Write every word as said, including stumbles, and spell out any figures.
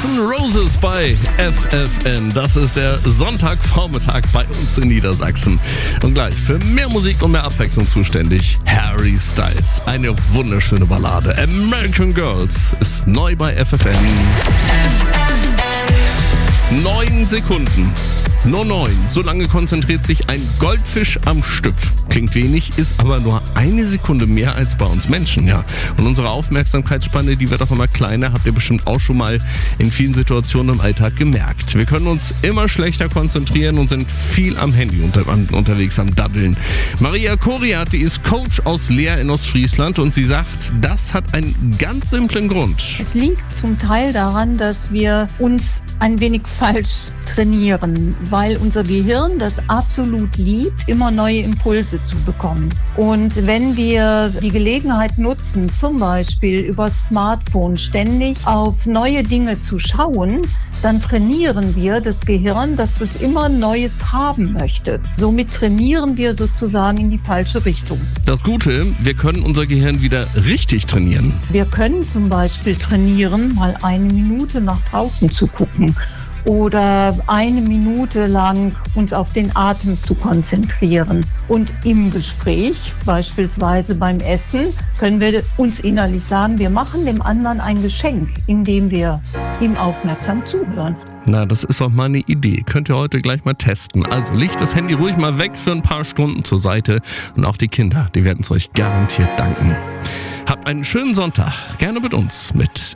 Guns N' Roses bei F F N. Das ist der Sonntagvormittag bei uns in Niedersachsen. Und gleich für mehr Musik und mehr Abwechslung zuständig Harry Styles. Eine wunderschöne Ballade. American Girls ist neu bei F F N. F F N. Neun Sekunden. Nur neun. So lange konzentriert sich ein Goldfisch am Stück. Klingt wenig, ist aber nur eine Sekunde mehr als bei uns Menschen, ja. Und unsere Aufmerksamkeitsspanne, die wird auch immer kleiner, habt ihr bestimmt auch schon mal in vielen Situationen im Alltag gemerkt. Wir können uns immer schlechter konzentrieren und sind viel am Handy unter, unterwegs am Daddeln. Maria Koriat, die ist Coach aus Leer in Ostfriesland und sie sagt, das hat einen ganz simplen Grund. Es liegt zum Teil daran, dass wir uns ein wenig falsch trainieren, weil unser Gehirn das absolut liebt, immer neue Impulse zu bekommen. Und wenn wir die Gelegenheit nutzen, zum Beispiel über das Smartphone ständig auf neue Dinge zu schauen, dann trainieren wir das Gehirn, dass das immer Neues haben möchte. Somit trainieren wir sozusagen in die falsche Richtung. Das Gute, wir können unser Gehirn wieder richtig trainieren. Wir können zum Beispiel trainieren, mal eine Minute nach draußen zu gucken. Oder eine Minute lang uns auf den Atem zu konzentrieren. Und im Gespräch, beispielsweise beim Essen, können wir uns innerlich sagen, wir machen dem anderen ein Geschenk, indem wir ihm aufmerksam zuhören. Na, das ist doch mal eine Idee. Könnt ihr heute gleich mal testen. Also legt das Handy ruhig mal weg für ein paar Stunden zur Seite. Und auch die Kinder, die werden es euch garantiert danken. Habt einen schönen Sonntag. Gerne mit uns mit